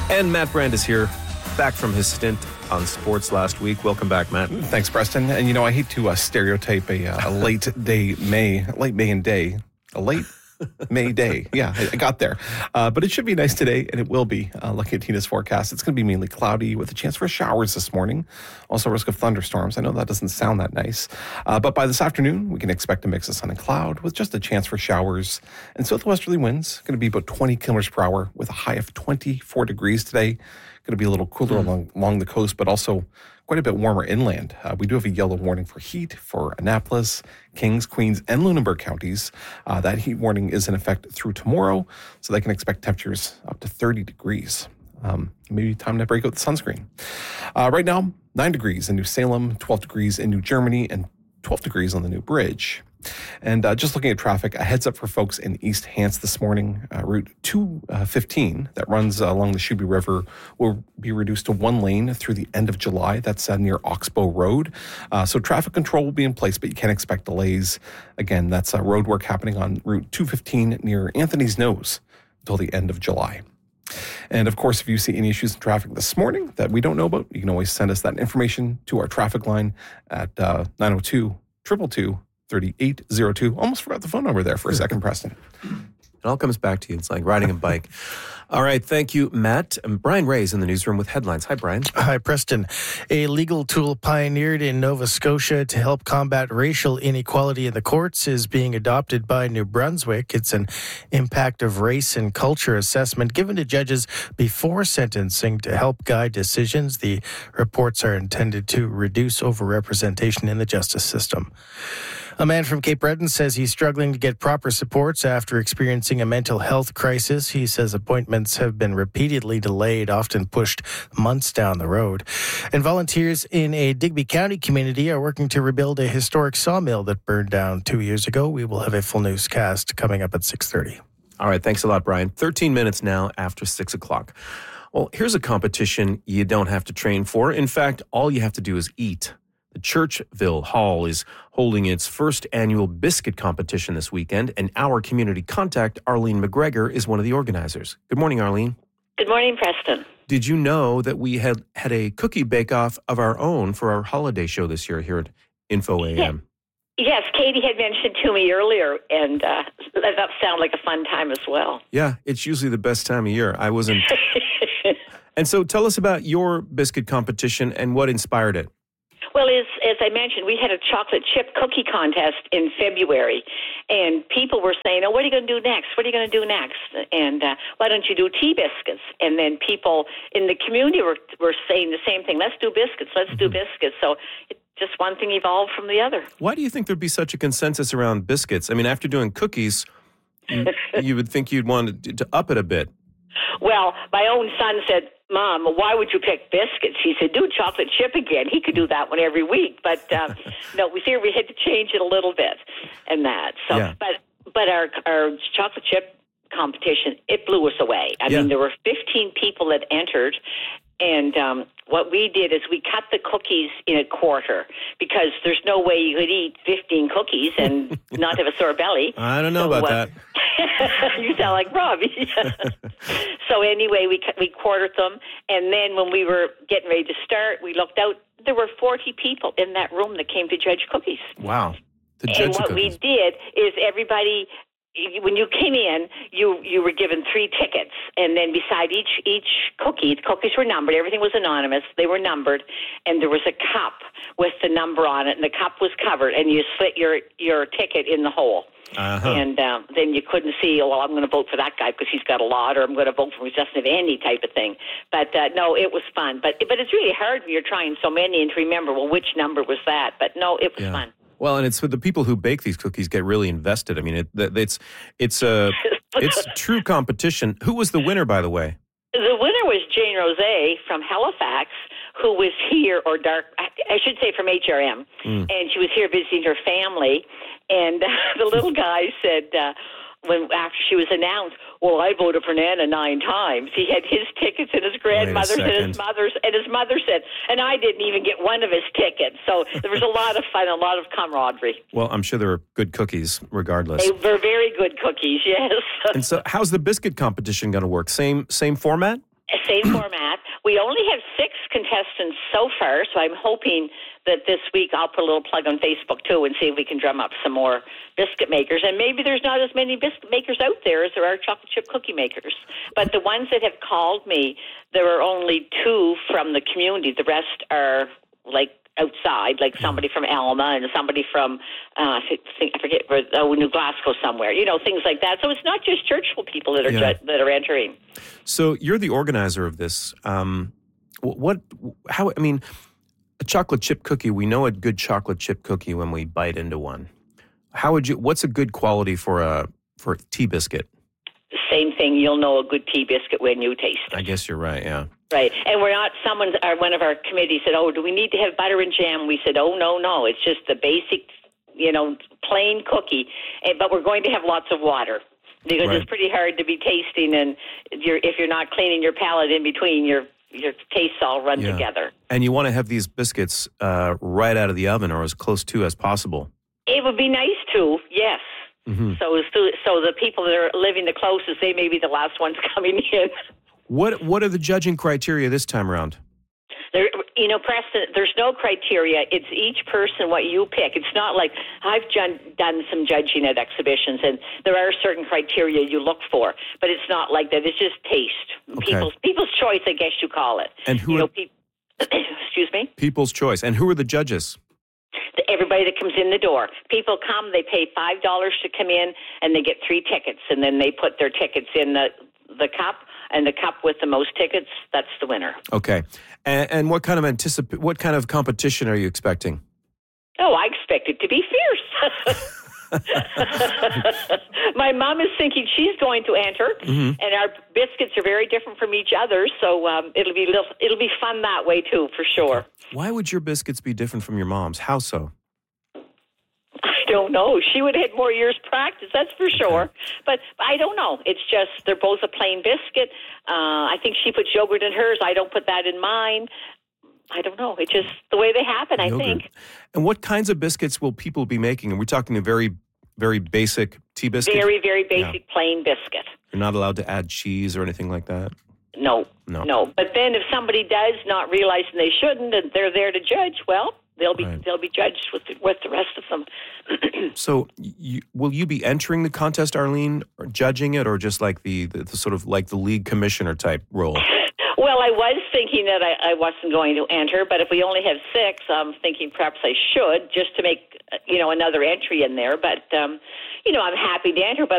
And Matt Brand is here, back from his stint on sports last week. Welcome back, Matt. Thanks, Preston. And I hate to stereotype a late May day. Yeah, I got there. But it should be nice today, and it will be. Looking at Tina's forecast, it's going to be mainly cloudy with a chance for showers this morning. Also, risk of thunderstorms. I know that doesn't sound that nice. But by this afternoon, we can expect a mix of sun and cloud with just a chance for showers. And southwesterly winds going to be about 20 kilometers per hour with a high of 24 degrees today. Going to be a little cooler along the coast, but also quite a bit warmer inland. We do have a yellow warning for heat for Annapolis, Kings, Queens, and Lunenburg counties. That heat warning is in effect through tomorrow, so they can expect temperatures up to 30 degrees. Maybe time to break out the sunscreen. Right now, 9 degrees in New Salem, 12 degrees in New Germany, and 12 degrees on the New Bridge. And just looking at traffic, a heads up for folks in East Hants this morning. Route 215 that runs along the Shuby River will be reduced to one lane through the end of July. That's near Oxbow Road. So traffic control will be in place, but you can expect delays. Again, that's road work happening on Route 215 near Anthony's Nose until the end of July. And of course, if you see any issues in traffic this morning that we don't know about, you can always send us that information to our traffic line at 902-222-3802. Almost forgot the phone number there for a second, Preston. It all comes back to you. It's like riding a bike. All right. Thank you, Matt. And Brian Ray's in the newsroom with headlines. Hi, Brian. Hi, Preston. A legal tool pioneered in Nova Scotia to help combat racial inequality in the courts is being adopted by New Brunswick. It's an impact of race and culture assessment given to judges before sentencing to help guide decisions. The reports are intended to reduce overrepresentation in the justice system. A man from Cape Breton says he's struggling to get proper supports after experiencing a mental health crisis. He says appointments have been repeatedly delayed, often pushed months down the road. And volunteers in a Digby County community are working to rebuild a historic sawmill that burned down 2 years ago. We will have a full newscast coming up at 6:30. All right. Thanks a lot, Brian. 13 minutes now after 6 o'clock. Well, here's a competition you don't have to train for. In fact, all you have to do is eat. The Churchville Hall is holding its first annual biscuit competition this weekend, and our community contact, Arlene McGregor, is one of the organizers. Good morning, Arlene. Good morning, Preston. Did you know that we had a cookie bake-off of our own for our holiday show this year here at Info AM? Yes, Katie had mentioned to me earlier, and that sounded like a fun time as well. Yeah, it's usually the best time of year. I wasn't... And so tell us about your biscuit competition and what inspired it. Well, as I mentioned, we had a chocolate chip cookie contest in February, and people were saying, "Oh, what are you going to do next? What are you going to do next? And why don't you do tea biscuits?" And then people in the community were saying the same thing. Let's do biscuits. Let's do biscuits. So just one thing evolved from the other. Why do you think there'd be such a consensus around biscuits? I mean, after doing cookies, you would think you'd want to up it a bit. Well, my own son said, "Mom, why would you pick biscuits?" He said, "Do chocolate chip again." He could do that one every week. But no, we figured we had to change it a little bit and that. So, yeah. But our chocolate chip competition, it blew us away. I mean, there were 15 people that entered. And what we did is we cut the cookies in a quarter because there's no way you could eat 15 cookies and not have a sore belly. I don't know about that. You sound like Robbie. So anyway, we quartered them. And then when we were getting ready to start, we looked out. There were 40 people in that room that came to judge cookies. Wow. And what we did is everybody... When you came in, you were given 3 tickets, and then beside each cookie, the cookies were numbered. Everything was anonymous. They were numbered, and there was a cup with the number on it, and the cup was covered, and you slit your ticket in the hole. Uh-huh. And then you couldn't see, well, I'm going to vote for that guy because he's got a lot, or I'm going to vote for who doesn't have any type of thing. But no, it was fun. But it's really hard when you're trying so many and to remember, well, which number was that? But no, it was fun. Well, and it's for the people who bake these cookies get really invested. I mean, it's true competition. Who was the winner, by the way? The winner was Jane Rose from Halifax, who was here, I should say from HRM, and she was here visiting her family. And the little guy said, after she was announced, "Well, I voted for Nana 9 times." He had his tickets and his grandmother's and his mother's, and his mother said, "And I didn't even get one of his tickets." So there was a lot of fun, a lot of camaraderie. Well, I'm sure there were good cookies regardless. They were very good cookies, yes. And so how's the biscuit competition going to work? Same format? Same format. We only have 6 contestants so far, so I'm hoping that this week I'll put a little plug on Facebook, too, and see if we can drum up some more biscuit makers. And maybe there's not as many biscuit makers out there as there are chocolate chip cookie makers. But the ones that have called me, there are only 2 from the community. The rest are, like, outside, like somebody from Alma and somebody from, I forget, New Glasgow somewhere, things like that. So it's not just Churchill people that are entering. So you're the organizer of this. A chocolate chip cookie, we know a good chocolate chip cookie when we bite into one. What's a good quality for a tea biscuit? Same thing. You'll know a good tea biscuit when you taste it. I guess you're right, yeah. Right. And we're not, one of our committee said, do we need to have butter and jam? We said, no. It's just the basic, plain cookie. But we're going to have lots of water because It's pretty hard to be tasting. And if you're not cleaning your palate in between, your tastes all run together. And you want to have these biscuits right out of the oven or as close to as possible. It would be nice to, yes. Mm-hmm. So the people that are living the closest, they may be the last ones coming in. What are the judging criteria this time around? Preston, there's no criteria. It's each person what you pick. It's not like I've done some judging at exhibitions, and there are certain criteria you look for, but it's not like that. It's just taste. Okay. People's choice, I guess you call it. And who? Excuse me. People's choice. And who are the judges? Everybody that comes in the door. People come, they pay $5 to come in, and they get 3 tickets, and then they put their tickets in the cup, and the cup with the most tickets, that's the winner. Okay. And what kind of competition are you expecting? Oh, I expect it to be fierce. My mom is thinking she's going to enter, and our biscuits are very different from each other, so it'll be fun that way too, for sure. Why would your biscuits be different from your mom's? How so? I don't know. She would have had more years practice, that's for sure. Okay. But I don't know. It's just they're both a plain biscuit. I think she puts yogurt in hers. I don't put that in mine. I don't know. It's just the way they happen, I think. And what kinds of biscuits will people be making? And we're talking a very, very basic tea biscuit? Very, very basic plain biscuit. You're not allowed to add cheese or anything like that? No. But then if somebody does, not realizing they shouldn't, and they're there to judge, well, they'll be judged with the rest of them. So, will you be entering the contest, Arlene, or judging it, or just like the sort of like the league commissioner type role? Well, I was thinking that I wasn't going to enter, but if we only have 6, I'm thinking perhaps I should just to make another entry in there. But I'm happy to enter, but